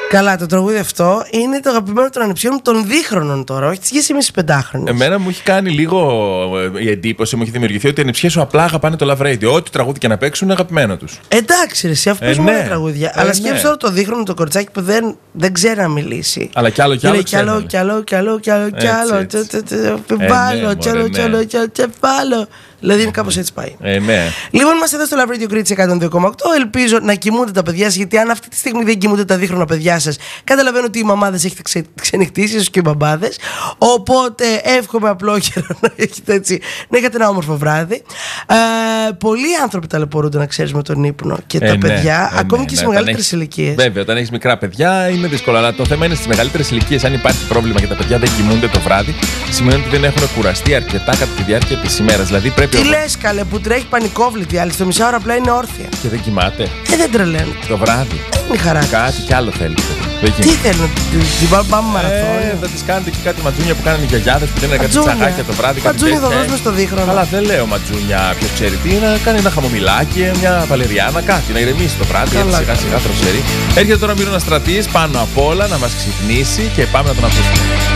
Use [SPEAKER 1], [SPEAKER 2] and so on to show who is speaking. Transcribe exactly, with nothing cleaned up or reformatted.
[SPEAKER 1] Καλά, το τραγούδι αυτό είναι το αγαπημένο των ανεψιών μου των δίχρονων τώρα, όχι τη σχέση με τι πεντάχρονε.
[SPEAKER 2] Εμένα μου έχει κάνει λίγο η εντύπωση, μου έχει δημιουργηθεί ότι οι ανεψιές σου απλά αγαπάνε το Love Radio. Ό,τι τραγούδι και να παίξουν είναι αγαπημένο του.
[SPEAKER 1] Εντάξει, ρε, εσύ, αφού
[SPEAKER 2] ε,
[SPEAKER 1] παίζουν
[SPEAKER 2] ναι.
[SPEAKER 1] όλα τραγούδια.
[SPEAKER 2] Ε,
[SPEAKER 1] Αλλά
[SPEAKER 2] ναι.
[SPEAKER 1] σκέψου τώρα το δίχρονο το κοριτσάκι που δεν, δεν ξέρει να μιλήσει.
[SPEAKER 2] Αλλά κι άλλο κι άλλο.
[SPEAKER 1] Κι άλλο, κι άλλο, κι άλλο, κι άλλο, κι άλλο. Πεπάλο, κι άλλο, κι άλλο, κι άλλο. Δηλαδή είναι κάπως έτσι πάει.
[SPEAKER 2] Ε, ναι.
[SPEAKER 1] Λοιπόν, είμαστε εδώ στο Love Radio Greece εκατόν δύο κόμμα οκτώ. Ελπίζω να κοιμούνται τα παιδιά σας, γιατί αν αυτή τη στιγμή δεν κοιμούνται τα δίχρονα παιδιά σας, καταλαβαίνω ότι οι μαμάδες έχετε ξε... ξενυχτήσει, ίσως και οι μπαμπάδες. Οπότε εύχομαι απλόχερα να έχετε έτσι, να έχετε ένα όμορφο βράδυ. Ε, πολλοί άνθρωποι ταλαιπωρούνται, να ξέρεις, με τον ύπνο και
[SPEAKER 2] ε,
[SPEAKER 1] τα
[SPEAKER 2] ναι,
[SPEAKER 1] παιδιά,
[SPEAKER 2] ε,
[SPEAKER 1] ακόμη
[SPEAKER 2] ναι,
[SPEAKER 1] και
[SPEAKER 2] ναι,
[SPEAKER 1] σε μεγαλύτερες ηλικίες.
[SPEAKER 2] Βέβαια, όταν έχεις μικρά παιδιά είναι δύσκολο. Αλλά το θέμα είναι στις μεγαλύτερες ηλικίες, αν υπάρχει πρόβλημα και τα παιδιά δεν κοιμούνται το βράδυ, σημαίνει ότι δεν έχουν κουραστεί αρκετά κατά τη διάρκεια της ημέρας. Δηλαδή πρέπει.
[SPEAKER 1] Τι λες, καλέ, που τρέχει πανικόβλητη, άλλη στο μισά ώρα απλά είναι όρθια.
[SPEAKER 2] Και δεν κοιμάται.
[SPEAKER 1] Ε, δεν τρελαίνω.
[SPEAKER 2] Το βράδυ.
[SPEAKER 1] Δεν είναι χαρά.
[SPEAKER 2] Κάτι κι άλλο θέλει.
[SPEAKER 1] Τι θέλουν, την πάμε μαραθώνιο.
[SPEAKER 2] Ε, θα τις κάνετε και κάτι ματζούνια που κάνουν οι γιαγιάδες που δίνουν κάτι τσαγάκια το βράδυ.
[SPEAKER 1] Ματζούνια θα δώσουμε στο δίχρονο.
[SPEAKER 2] Αλλά δεν λέω ματζούνια, ποιο ξέρει τι, να κάνει ένα χαμομηλάκι, μια βαλεριάνα, κάτι, να ηρεμήσει το βράδυ. Έτσι, σιγά σιγά τροσερή. Έρχεται τώρα ο Μύρονα Στρατής πάνω απ' όλα να μας ξυπνήσει και πάμε να τον ακούσουμε.